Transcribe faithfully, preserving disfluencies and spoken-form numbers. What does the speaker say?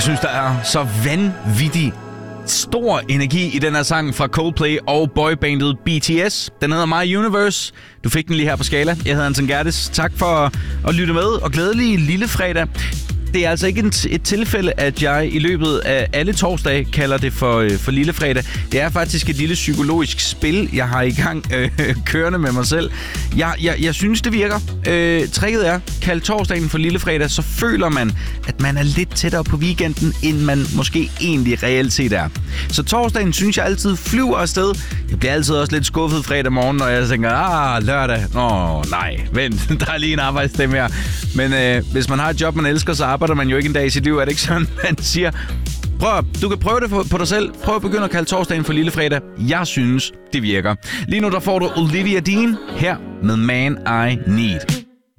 Jeg synes, der er så vanvittig stor energi i den her sang fra Coldplay og boybandet B T S. Den hedder My Universe. Du fik den lige her på Skala. Jeg hedder Anton Gerdes. Tak for at lytte med, og glædelig lille fredag. Det er altså ikke et tilfælde, at jeg i løbet af alle torsdage kalder det for, for lille fredag. Det er faktisk et lille psykologisk spil, jeg har i gang øh, kørende med mig selv. Jeg, jeg, jeg synes, det virker. Øh, tricket er, kald torsdagen for lille fredag, så føler man, at man er lidt tættere på weekenden, end man måske egentlig reelt set er. Så torsdagen synes jeg altid flyver afsted. Jeg bliver altid også lidt skuffet fredag morgen, når jeg tænker, ah, lørdag. Nå, nej, vent, der er lige en arbejdsdag mere. Men øh, hvis man har et job, man elsker, så arbejder man jo ikke en dag i sit liv. Er det ikke sådan, man siger? Prøv, du kan prøve det på dig selv. Prøv at begynde at kalde torsdagen for lille fredag. Jeg synes, det virker. Lige nu der får du Olivia Dean her med Man I Need.